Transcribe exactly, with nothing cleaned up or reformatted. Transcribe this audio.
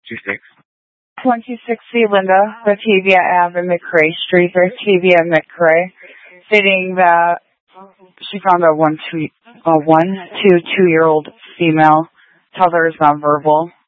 two six. twenty sixty Linda, Batavia Ave in McRae Street, Batavia, McRae, stating that she found a one, two, a one, two, two-year-old female. Tells her is nonverbal.